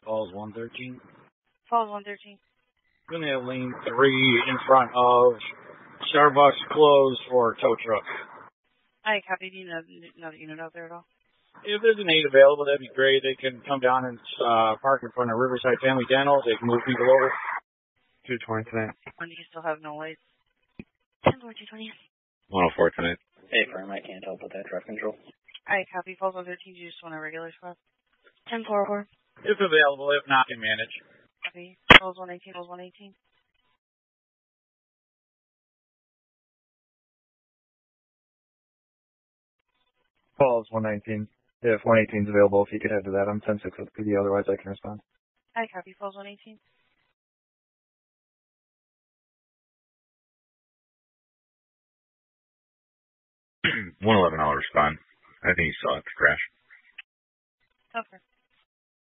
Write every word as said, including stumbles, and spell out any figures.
Falls one thirteen. Falls one thirteen. Gonna have lane three in front of Starbucks closed for tow truck. I copy. Do you know another unit out there at all? If there's an eight available, that'd be great. They can come down and uh, park in front of Riverside Family Dental. They can move people over. two twenty tonight. When do you still have no lights? ten four two twenty. one oh four tonight. Hey, firm, I can't help with that truck control. I copy. Falls one thirteen. Do you just want a regular spot? ten four four. If available, if not, can manage. Copy. Falls one eighteen. Falls one eighteen. Falls one nineteen. If one eighteen is available, if you could head to that, I'm ten six with P D, otherwise I can respond. I copy. Falls one eighteen. one eleven, I'll respond. I think you saw it, the crash. Okay.